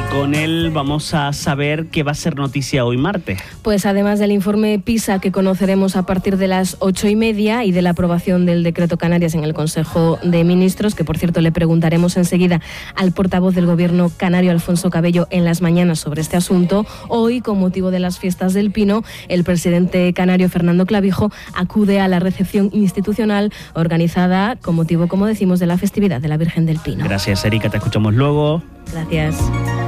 Con él vamos a saber qué va a ser noticia hoy martes. Pues además del informe PISA que conoceremos a partir de las 8:30 y de la aprobación del decreto Canarias en el Consejo de Ministros, que por cierto le preguntaremos enseguida al portavoz del Gobierno canario, Alfonso Cabello, en las mañanas sobre este asunto. Hoy, con motivo de las fiestas del Pino, el presidente canario Fernando Clavijo acude a la recepción institucional organizada con motivo, como decimos, de la festividad de la Virgen del Pino. Gracias, Erika, te escuchamos luego. Gracias.